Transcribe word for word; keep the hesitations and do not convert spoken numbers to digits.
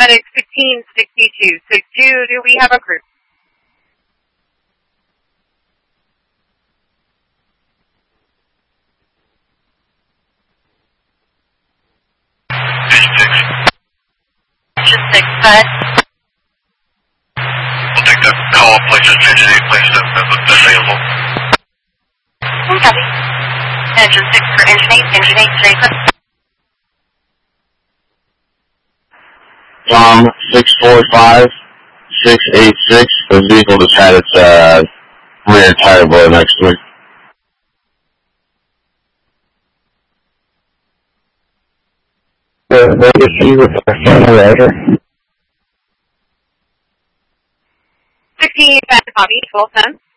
paramedic sixteen sixty-two. sixty-two, do we have a group? Engine six, cut. We'll take the call, places, engine eight, places that's available. Copy. Engine six for engine eight, engine eight, stay put. Tom six four five, six eight six, the vehicle just had its uh, rear tire blow next to it. The vacancy with our final rider. sixteen, fast copy, twelve ten.